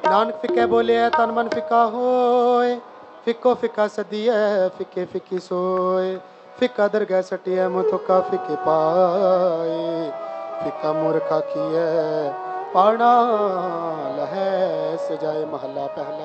नानक फिके बोले तन मन फिका होए, फिको फिका सदिए फिके फिकी सोए। फिका दरगह सटिए मुथुका फिके पाए, फिका मूर्खा किए पाना लहै सजाए। महला पहला।